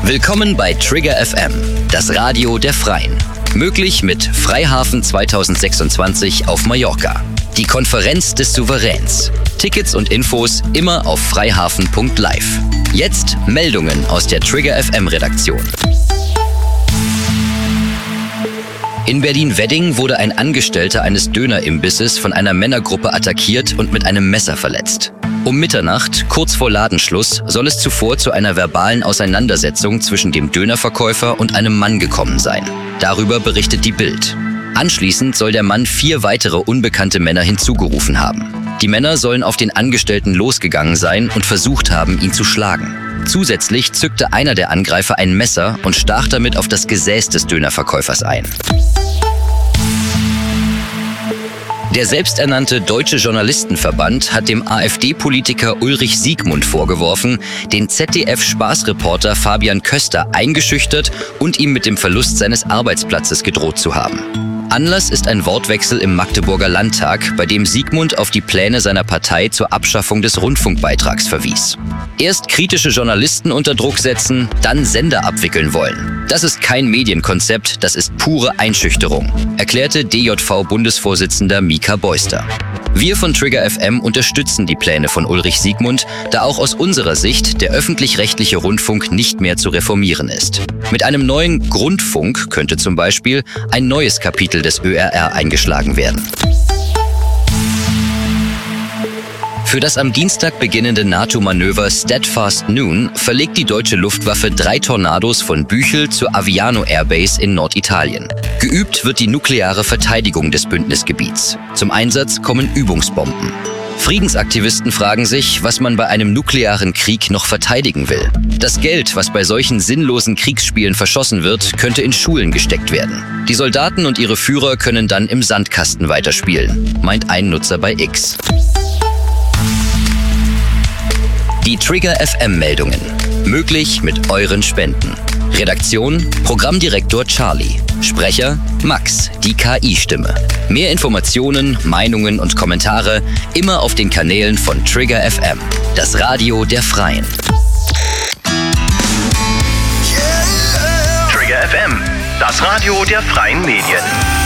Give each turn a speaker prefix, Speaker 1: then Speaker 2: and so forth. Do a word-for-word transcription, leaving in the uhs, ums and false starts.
Speaker 1: Willkommen bei Trigger F M, das Radio der Freien. Möglich mit Freihafen zweitausendsechsundzwanzig auf Mallorca. Die Konferenz des Souveräns. Tickets und Infos immer auf freihafen punkt live. Jetzt Meldungen aus der Trigger F M-Redaktion. In Berlin-Wedding wurde ein Angestellter eines Dönerimbisses von einer Männergruppe attackiert und mit einem Messer verletzt. Um Mitternacht, kurz vor Ladenschluss, soll es zuvor zu einer verbalen Auseinandersetzung zwischen dem Dönerverkäufer und einem Mann gekommen sein. Darüber berichtet die Bild. Anschließend soll der Mann vier weitere unbekannte Männer hinzugerufen haben. Die Männer sollen auf den Angestellten losgegangen sein und versucht haben, ihn zu schlagen. Zusätzlich zückte einer der Angreifer ein Messer und stach damit auf das Gesäß des Dönerverkäufers ein. Der selbsternannte Deutsche Journalistenverband hat dem AfD-Politiker Ulrich Siegmund vorgeworfen, den Z D F-Spaßreporter Fabian Köster eingeschüchtert und ihm mit dem Verlust seines Arbeitsplatzes gedroht zu haben. Anlass ist ein Wortwechsel im Magdeburger Landtag, bei dem Siegmund auf die Pläne seiner Partei zur Abschaffung des Rundfunkbeitrags verwies. Erst kritische Journalisten unter Druck setzen, dann Sender abwickeln wollen. Das ist kein Medienkonzept, das ist pure Einschüchterung, erklärte D J V-Bundesvorsitzender Mika Beuster. Wir von Trigger F M unterstützen die Pläne von Ulrich Siegmund, da auch aus unserer Sicht der öffentlich-rechtliche Rundfunk nicht mehr zu reformieren ist. Mit einem neuen Grundfunk könnte zum Beispiel ein neues Kapitel des Ö R R eingeschlagen werden. Für das am Dienstag beginnende NATO-Manöver Steadfast Noon verlegt die deutsche Luftwaffe drei Tornados von Büchel zur Aviano Airbase in Norditalien. Geübt wird die nukleare Verteidigung des Bündnisgebiets. Zum Einsatz kommen Übungsbomben. Friedensaktivisten fragen sich, was man bei einem nuklearen Krieg noch verteidigen will. Das Geld, was bei solchen sinnlosen Kriegsspielen verschossen wird, könnte in Schulen gesteckt werden. Die Soldaten und ihre Führer können dann im Sandkasten weiterspielen, meint ein Nutzer bei X. Die Trigger F M-Meldungen. Möglich mit euren Spenden. Redaktion: Programmdirektor Charlie. Sprecher: Max, die K I-Stimme. Mehr Informationen, Meinungen und Kommentare immer auf den Kanälen von Trigger F M, das Radio der Freien.
Speaker 2: Trigger F M, das Radio der Freien Medien.